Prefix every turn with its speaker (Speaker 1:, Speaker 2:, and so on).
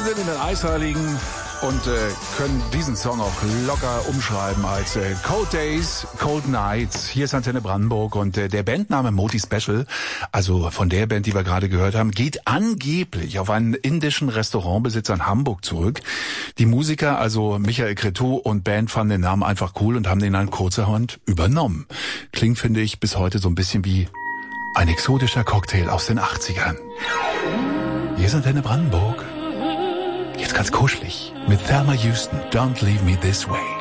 Speaker 1: Wir sind in den Eisheiligen und können diesen Song auch locker umschreiben als Cold Days, Cold Nights. Hier ist Antenne Brandenburg und der Bandname Moti Special, also von der Band, die wir gerade gehört haben, geht angeblich auf einen indischen Restaurantbesitzer in Hamburg zurück. Die Musiker, also Michael Cretu und Band, fanden den Namen einfach cool und haben den dann kurzerhand übernommen. Klingt, finde ich, bis heute so ein bisschen wie ein exotischer Cocktail aus den 80ern. Hier ist Antenne Brandenburg. Jetzt ganz kuschelig mit Thelma Houston, Don't Leave Me This Way.